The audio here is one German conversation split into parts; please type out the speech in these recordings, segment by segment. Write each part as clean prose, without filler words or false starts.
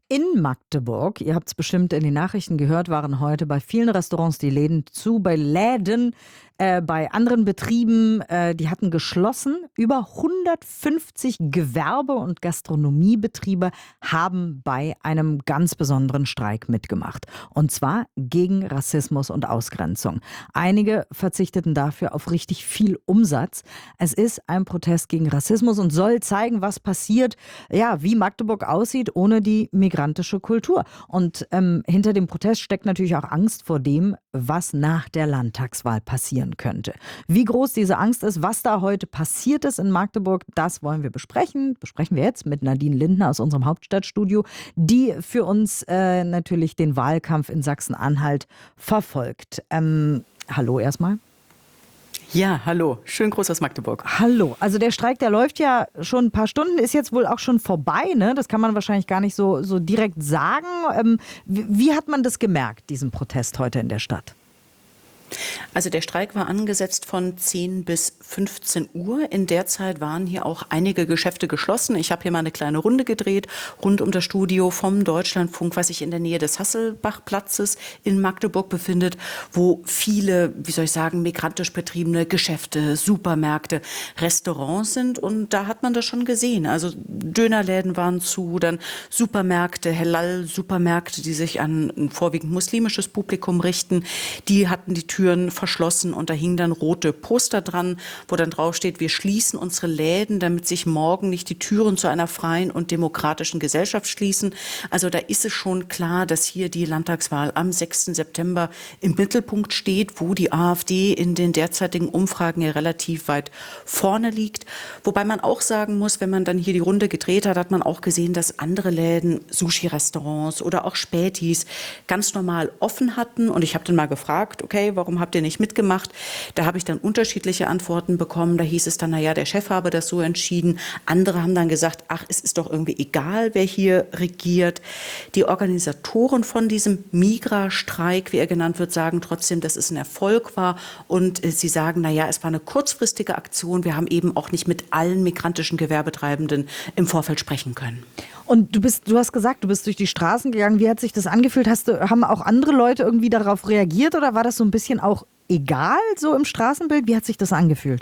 In Magdeburg, ihr habt es bestimmt in den Nachrichten gehört, waren heute bei vielen Restaurants die Läden zu, bei Läden, bei anderen Betrieben, die hatten geschlossen. Über 150 Gewerbe- und Gastronomiebetriebe haben bei einem ganz besonderen Streik mitgemacht. Und zwar gegen Rassismus und Ausgrenzung. Einige verzichteten dafür auf richtig viel Umsatz. Es ist ein Protest gegen Rassismus und soll zeigen, was passiert, ja, wie Magdeburg aussieht ohne die migrantische Kultur. Und hinter dem Protest steckt natürlich auch Angst vor dem, was nach der Landtagswahl passieren könnte. Wie groß diese Angst ist, was da heute passiert ist in Magdeburg, das wollen wir besprechen. Besprechen wir jetzt mit Nadine Lindner aus unserem Hauptstadtstudio, die für uns natürlich den Wahlkampf in Sachsen-Anhalt verfolgt. Hallo erstmal. Ja, hallo. Schönen Gruß aus Magdeburg. Hallo. Also der Streik, der läuft ja schon ein paar Stunden, ist jetzt wohl auch schon vorbei, ne? Das kann man wahrscheinlich gar nicht so direkt sagen. Wie hat man das gemerkt, diesen Protest heute in der Stadt? Also der Streik war angesetzt von 10 bis 15 Uhr. In der Zeit waren hier auch einige Geschäfte geschlossen. Ich habe hier mal eine kleine Runde gedreht, rund um das Studio vom Deutschlandfunk, was sich in der Nähe des Hasselbachplatzes in Magdeburg befindet, wo viele, wie soll ich sagen, migrantisch betriebene Geschäfte, Supermärkte, Restaurants sind. Und da hat man das schon gesehen. Also Dönerläden waren zu, dann Supermärkte, Halal-Supermärkte, die sich an ein vorwiegend muslimisches Publikum richten. Die hatten die Türen verschlossen und da hingen dann rote Poster dran, wo dann drauf steht: Wir schließen unsere Läden, damit sich morgen nicht die Türen zu einer freien und demokratischen Gesellschaft schließen. Also da ist es schon klar, dass hier die Landtagswahl am 6. September im Mittelpunkt steht, wo die AfD in den derzeitigen Umfragen ja relativ weit vorne liegt. Wobei man auch sagen muss, wenn man dann hier die Runde gedreht hat, hat man auch gesehen, dass andere Läden, Sushi-Restaurants oder auch Spätis ganz normal offen hatten. Und ich habe dann mal gefragt, okay, warum habt ihr nicht mitgemacht? Da habe ich dann unterschiedliche Antworten bekommen. Da hieß es dann, naja, der Chef habe das so entschieden. Andere haben dann gesagt, ach, es ist doch irgendwie egal, wer hier regiert. Die Organisatoren von diesem Migra-Streik, wie er genannt wird, sagen trotzdem, dass es ein Erfolg war. Und sie sagen, naja, es war eine kurzfristige Aktion. Wir haben eben auch nicht mit allen migrantischen Gewerbetreibenden im Vorfeld sprechen können. Und du hast gesagt, du bist durch die Straßen gegangen. Wie hat sich das angefühlt? Haben auch andere Leute irgendwie darauf reagiert oder war das so ein bisschen auch egal so im Straßenbild? Wie hat sich das angefühlt?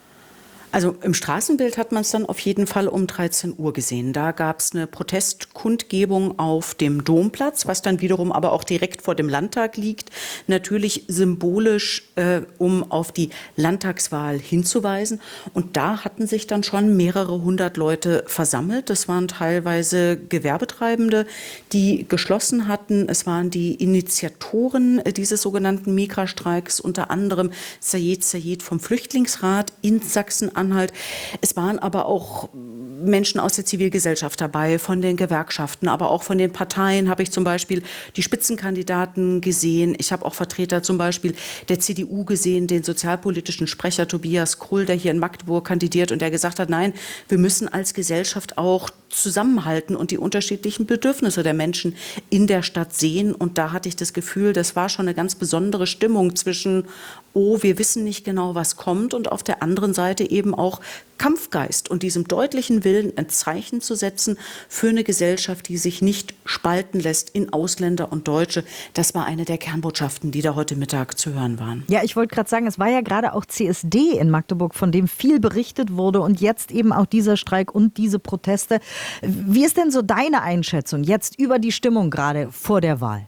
Also im Straßenbild hat man es dann auf jeden Fall um 13 Uhr gesehen. Da gab es eine Protestkundgebung auf dem Domplatz, was dann wiederum aber auch direkt vor dem Landtag liegt. Natürlich symbolisch, um auf die Landtagswahl hinzuweisen. Und da hatten sich dann schon mehrere hundert Leute versammelt. Das waren teilweise Gewerbetreibende, die geschlossen hatten. Es waren die Initiatoren dieses sogenannten Migrastreiks, unter anderem Sayed vom Flüchtlingsrat in Sachsen-Anhalt. Es waren aber auch Menschen aus der Zivilgesellschaft dabei, von den Gewerkschaften, aber auch von den Parteien habe ich zum Beispiel die Spitzenkandidaten gesehen. Ich habe auch Vertreter zum Beispiel der CDU gesehen, den sozialpolitischen Sprecher Tobias Krull, der hier in Magdeburg kandidiert und der gesagt hat, nein, wir müssen als Gesellschaft auch zusammenhalten und die unterschiedlichen Bedürfnisse der Menschen in der Stadt sehen. Und da hatte ich das Gefühl, das war schon eine ganz besondere Stimmung zwischen, oh, wir wissen nicht genau, was kommt, und auf der anderen Seite eben auch Kampfgeist und diesem deutlichen Willen, ein Zeichen zu setzen für eine Gesellschaft, die sich nicht spalten lässt in Ausländer und Deutsche. Das war eine der Kernbotschaften, die da heute Mittag zu hören waren. Ja, ich wollte gerade sagen, es war ja gerade auch CSD in Magdeburg, von dem viel berichtet wurde und jetzt eben auch dieser Streik und diese Proteste. Wie ist denn so deine Einschätzung jetzt über die Stimmung gerade vor der Wahl?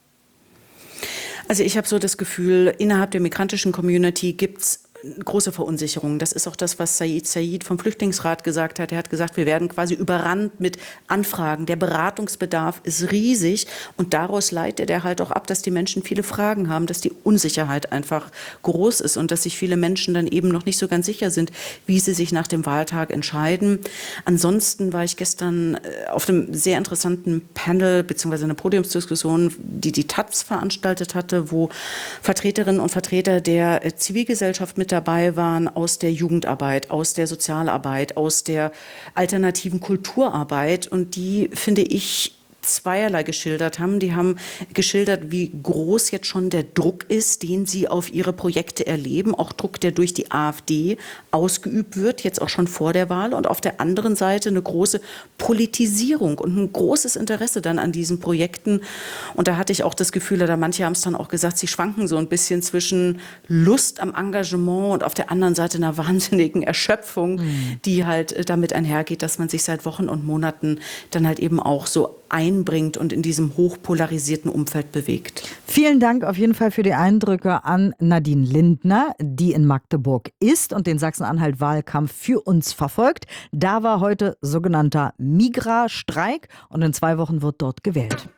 Also ich habe so das Gefühl, innerhalb der migrantischen Community gibt es große Verunsicherung. Das ist auch das, was Sayed vom Flüchtlingsrat gesagt hat. Er hat gesagt, wir werden quasi überrannt mit Anfragen. Der Beratungsbedarf ist riesig und daraus leitet er halt auch ab, dass die Menschen viele Fragen haben, dass die Unsicherheit einfach groß ist und dass sich viele Menschen dann eben noch nicht so ganz sicher sind, wie sie sich nach dem Wahltag entscheiden. Ansonsten war ich gestern auf einem sehr interessanten Panel bzw. einer Podiumsdiskussion, die die taz veranstaltet hatte, wo Vertreterinnen und Vertreter der Zivilgesellschaft mit dabei waren, aus der Jugendarbeit, aus der Sozialarbeit, aus der alternativen Kulturarbeit. Und die, finde ich, zweierlei geschildert haben. Die haben geschildert, wie groß jetzt schon der Druck ist, den sie auf ihre Projekte erleben. Auch Druck, der durch die AfD ausgeübt wird, jetzt auch schon vor der Wahl. Und auf der anderen Seite eine große Politisierung und ein großes Interesse dann an diesen Projekten. Und da hatte ich auch das Gefühl, oder manche haben es dann auch gesagt, sie schwanken so ein bisschen zwischen Lust am Engagement und auf der anderen Seite einer wahnsinnigen Erschöpfung, die halt damit einhergeht, dass man sich seit Wochen und Monaten dann halt eben auch so einbringt und in diesem hochpolarisierten Umfeld bewegt. Vielen Dank auf jeden Fall für die Eindrücke an Nadine Lindner, die in Magdeburg ist und den Sachsen-Anhalt-Wahlkampf für uns verfolgt. Da war heute sogenannter Migra-Streik und in 2 Wochen wird dort gewählt.